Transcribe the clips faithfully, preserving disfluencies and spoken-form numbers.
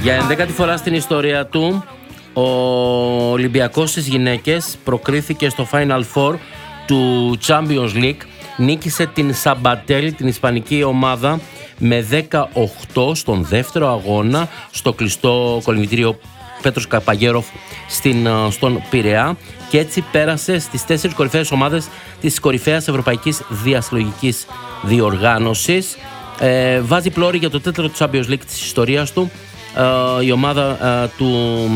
Για ενδέκατη φορά στην ιστορία του, ο Ολυμπιακός στις γυναίκες προκρίθηκε στο Final Four του Champions League. Νίκησε την Σαμπατέλ, την ισπανική ομάδα, με δεκαοκτώ στον δεύτερο αγώνα στο κλειστό κολυμβητήριο Πέτρος Καπαγέροφ στην, στον Πειραιά, και έτσι πέρασε στις τέσσερις κορυφαίες ομάδες της κορυφαίας ευρωπαϊκής διασυλλογικής διοργάνωσης. Ε, βάζει πλώρη για το τέταρτο του Champions League της ιστορίας του ε, η ομάδα ε, του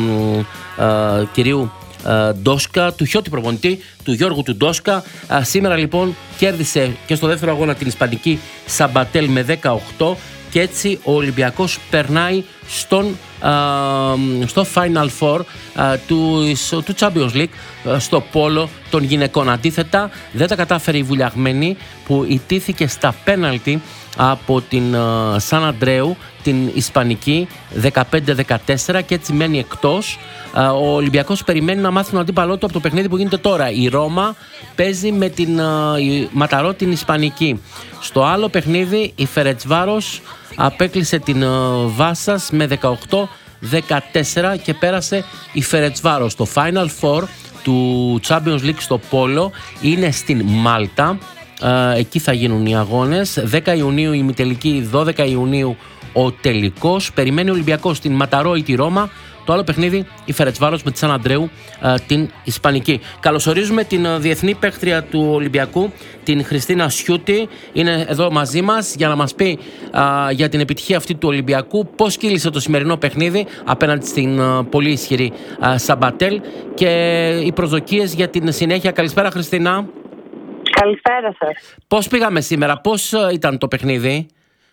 ε, κυρίου ε, Ντόσκα, του χιώτη προπονητή, του Γιώργου του Ντόσκα. Ε, σήμερα λοιπόν κέρδισε και στο δεύτερο αγώνα την ισπανική Σαμπατέλ με δεκαοκτώ, και έτσι ο Ολυμπιακός περνάει στον, uh, στο Final Four uh, του, του Champions League uh, στο πόλο των γυναικών. Αντίθετα, δεν τα κατάφερε η Βουλιαγμένη, που ιτήθηκε στα πέναλτι από την uh, Σαν Αντρέου, την ισπανική, δεκαπέντε δεκατέσσερα, και έτσι μένει εκτός. Uh, ο Ολυμπιακός περιμένει να μάθει τον αντίπαλό του από το παιχνίδι που γίνεται τώρα. Η Ρώμα παίζει με την uh, η Ματαρό, την ισπανική. Στο άλλο παιχνίδι η Φερετσβάρος απέκλεισε την uh, Βάσας με δεκαοκτώ δεκατέσσερα και πέρασε η Φερετσβάρος. Το Final Four του Champions League στο πόλο είναι στην Μάλτα. Uh, εκεί θα γίνουν οι αγώνες. δέκα Ιουνίου η ημιτελική, δώδεκα Ιουνίου ο τελικός. Περιμένει ο Ολυμπιακός στην Ματαρό ή τη Ρώμα. Το άλλο παιχνίδι η Φερετσβάρος με τη Σαν Αντρέου, την ισπανική. Καλωσορίζουμε την διεθνή παίκτρια του Ολυμπιακού, την Χριστίνα Σιούτη. Είναι εδώ μαζί μας για να μας πει α, για την επιτυχία αυτή του Ολυμπιακού, πώς κύλησε το σημερινό παιχνίδι απέναντι στην α, πολύ ισχυρή α, Σαμπατέλ, και οι προσδοκίες για την συνέχεια. Καλησπέρα, Χριστίνα. Καλησπέρα σας. Πώς πήγαμε σήμερα, πώς α, ήταν το παιχνίδι?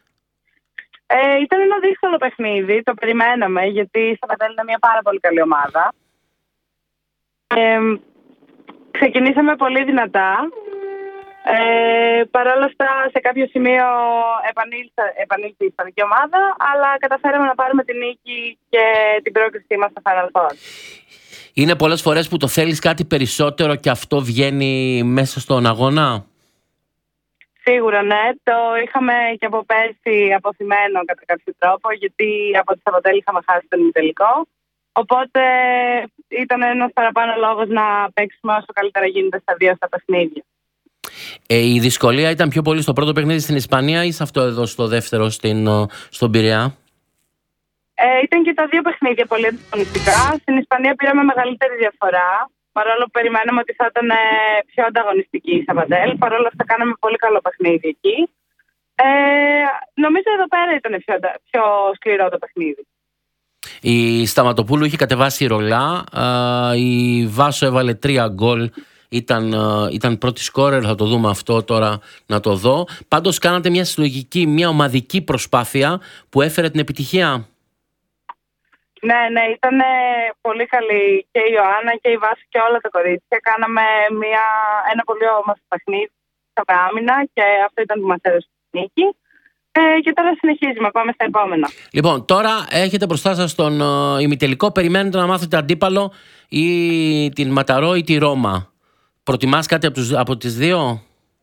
Ε, ήταν ένα δύσκολο παιχνίδι, το περιμέναμε, γιατί η Σαμπατέλ είναι μια πάρα πολύ καλή ομάδα. Ε, ξεκινήσαμε πολύ δυνατά. Ε, Παρ' όλα αυτά, σε κάποιο σημείο επανήλθε η ισπανική ομάδα, αλλά καταφέραμε να πάρουμε την νίκη και την πρόκρισή μας στο Final Four. Είναι πολλές φορές που το θέλεις κάτι περισσότερο και αυτό βγαίνει μέσα στον αγώνα? Σίγουρα ναι, το είχαμε και από πέρσι αποθυμένο κατά κάποιο τρόπο, γιατί από τη Σαμπατέλ είχαμε χάσει τον τελικό. Οπότε ήταν ένας παραπάνω λόγος να παίξουμε όσο καλύτερα γίνεται στα δύο στα παιχνίδια. Ε, η δυσκολία ήταν πιο πολύ στο πρώτο παιχνίδι στην Ισπανία ή σε αυτό εδώ στο δεύτερο στην, στον Πειραιά? Ε, ήταν και τα δύο παιχνίδια πολύ ανταγωνιστικά. Στην Ισπανία πήραμε μεγαλύτερη διαφορά, παρόλο που περιμέναμε ότι θα ήταν πιο ανταγωνιστική η Σαμπατέλ. Παρόλο αυτά κάναμε πολύ καλό παιχνίδι εκεί. Ε, νομίζω εδώ πέρα ήταν πιο, πιο σκληρό το παιχνίδι. Η Σταματοπούλου είχε κατεβάσει ρολά. Η Βάσο έβαλε τρία γκολ. Ήταν, ήταν πρώτη σκόρερ, θα το δούμε αυτό τώρα, να το δω. Πάντως κάνατε μια συλλογική, μια ομαδική προσπάθεια που έφερε την επιτυχία. Ναι, ναι, ήταν πολύ καλή και η Ιωάννα και η Βάση και όλα τα κορίτσια. Κάναμε μια, ένα πολύ όμορφο παιχνίδι στα άμυνα και αυτό ήταν που μας έδωσε τη νίκη. Ε, και τώρα συνεχίζουμε, πάμε στα επόμενα. Λοιπόν, τώρα έχετε μπροστά σας τον uh, ημιτελικό. Περιμένετε να μάθετε αντίπαλο ή την Ματαρό ή τη Ρώμα. Προτιμάς κάτι από, τους, από τις δύο?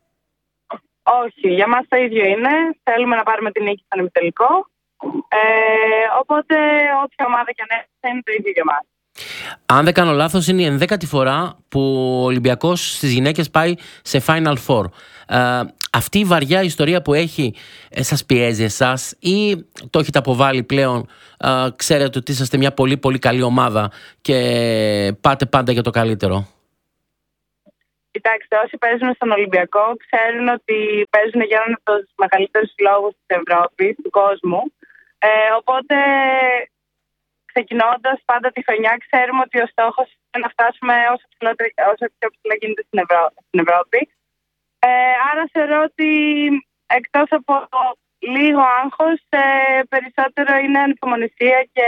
Όχι, για μας το ίδιο είναι. Θέλουμε να πάρουμε την νίκη στον ημιτελικό. Ε, οπότε όποια ομάδα και αν έρθει είναι το ίδιο για μας. Αν δεν κάνω λάθος, είναι η ενδέκατη φορά που ο Ολυμπιακός στις γυναίκες πάει σε Final Four. Ε, αυτή η βαριά ιστορία που έχει ε, σας πιέζει εσάς, ή το έχετε αποβάλει πλέον? Ε, ξέρετε ότι είσαστε μια πολύ πολύ καλή ομάδα και πάτε πάντα για το καλύτερο. Κοιτάξτε, όσοι παίζουν στον Ολυμπιακό ξέρουν ότι παίζουν για έναν από τους μεγαλύτερους συλλόγους της Ευρώπης, του κόσμου. Ε, οπότε, ξεκινώντας πάντα τη χρονιά, ξέρουμε ότι ο στόχος είναι να φτάσουμε όσο, όσο πιο ψηλά γίνεται στην, Ευρώ, στην Ευρώπη. Ε, άρα θεωρώ ότι εκτός από λίγο άγχος, ε, περισσότερο είναι ανυπομονησία και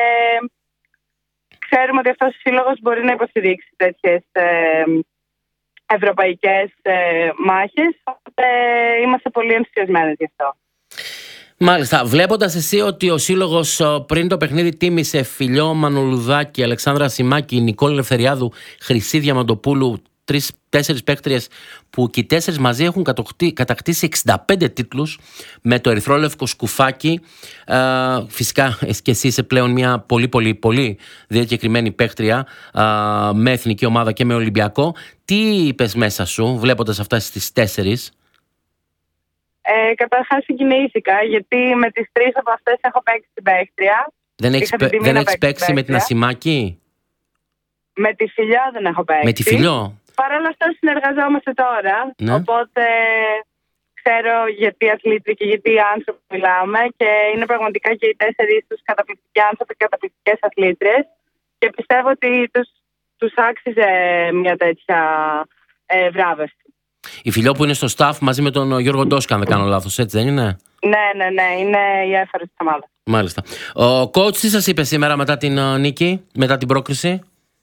ξέρουμε ότι αυτός ο σύλλογος μπορεί να υποστηρίξει τέτοιες ε, ευρωπαϊκές ε, μάχες. Οπότε είμαστε πολύ ενθουσιασμένοι γι' αυτό. Μάλιστα. Βλέποντας εσύ ότι ο σύλλογος πριν το παιχνίδι τίμησε Φιλιό Μανολουδάκη, Αλεξάνδρα Σιμάκη, Νικόλ Ελευθεριάδου, Χρυσή Διαμαντοπούλου, τρεις-τέσσερις παίκτριες που και οι τέσσερις μαζί έχουν κατακτήσει εξήντα πέντε τίτλους με το ερυθρόλευκο σκουφάκι. Ε, φυσικά και εσύ είσαι πλέον μια πολύ πολύ πολύ διακεκριμένη παίκτρια ε, με εθνική ομάδα και με Ολυμπιακό. Τι είπες μέσα σου βλέποντας αυτά στις τέσσερις? Ε, καταρχάς συγκινήθηκα, γιατί με τις τρεις από αυτές έχω παίξει την παίκτρια. Δεν έχεις, δεν έχεις παίξει με την Ασημάκη? Με τη Φιλιό δεν έχω παίξει. Με τη Φιλιό. Παρ' όλα αυτά συνεργαζόμαστε τώρα. Ναι. Οπότε ξέρω γιατί αθλήτρια και γιατί άνθρωποι μιλάμε. Και είναι πραγματικά και οι τέσσερις τους καταπληκτικοί άνθρωποι και καταπληκτικές αθλήτριες. Και πιστεύω ότι τους, τους άξιζε μια τέτοια ε, βράβευση. Η Φιλιό που είναι στο staff μαζί με τον Γιώργο Ντόσκα, αν δεν κάνω λάθος, έτσι δεν είναι? Ναι, ναι, ναι. Είναι η έφερη της ομάδας. Μάλιστα. Ο coach τι σας είπε σήμερα μετά την uh, νίκη, μετά την πρόκριση?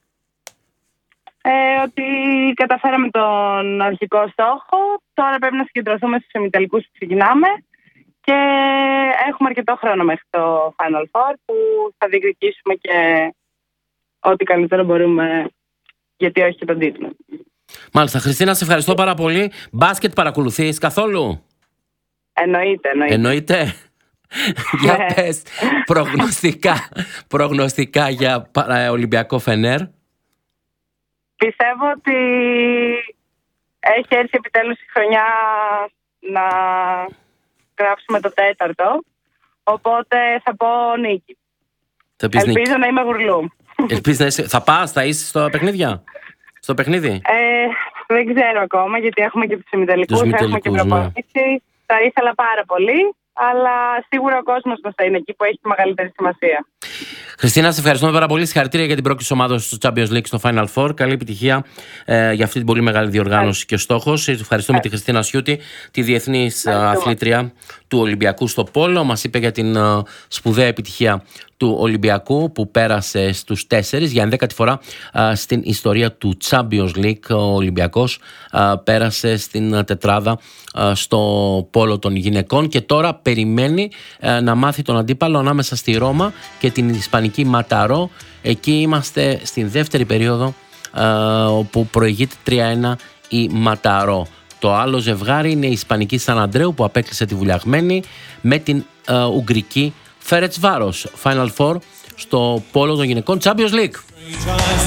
Ε, ότι καταφέραμε τον αρχικό στόχο. Τώρα πρέπει να συγκεντρωθούμε στους ημιτελικούς που ξεκινάμε. Και έχουμε αρκετό χρόνο μέχρι το Final Four που θα διεκδικήσουμε και ό,τι καλύτερο μπορούμε, γιατί όχι και τον τίτλο. Μάλιστα. Χριστίνα, σε ευχαριστώ πάρα πολύ. Μπάσκετ παρακολουθείς καθόλου? Εννοείται, εννοείται. Εννοείται. Για πες προγνωστικά, προγνωστικά για Ολυμπιακό Φενέρ. Πιστεύω ότι έχει έρθει επιτέλους η χρονιά να γράψουμε το τέταρτο. Οπότε θα πω νίκη. Ελπίζω νίκη. Να είμαι γουρλού. Ελπίζω να είσαι... Θα πας, θα είσαι στο παιχνίδια? Στο παιχνίδι? Ε, δεν ξέρω ακόμα, γιατί έχουμε και τους ημιτελικούς, έχουμε και προπόνηση. Ναι. Θα ήθελα πάρα πολύ, αλλά σίγουρα ο κόσμος μας θα είναι εκεί που έχει τη μεγαλύτερη σημασία. Χριστίνα, σε ευχαριστούμε πάρα πολύ. Συγχαρητήρια για την πρόκληση ομάδα στο Champions League στο Final Four. Καλή επιτυχία ε, για αυτή την πολύ μεγάλη διοργάνωση και στόχο. Ευχαριστούμε τη Χριστίνα Σιούτη, τη διεθνής αθλήτρια του Ολυμπιακού στο πόλο. Μας είπε για την uh, σπουδαία επιτυχία του Ολυμπιακού που πέρασε στους τέσσερις για ενδέκατη φορά uh, στην ιστορία του Champions League. Ο Ολυμπιακός uh, πέρασε στην τετράδα uh, στο πόλο των γυναικών και τώρα περιμένει uh, να μάθει τον αντίπαλο ανάμεσα στη Ρώμα και την Ισπανική Ματαρό. Εκεί είμαστε στην δεύτερη περίοδο uh, όπου προηγείται τρία ένα η Ματαρό. Το άλλο ζευγάρι είναι η Ισπανική Σαν Αντρέου που απέκλεισε τη βουλιαγμένη με την uh, Ουγγρική Φέρετσβάρος. Final Four στο πόλο των γυναικών Champions League.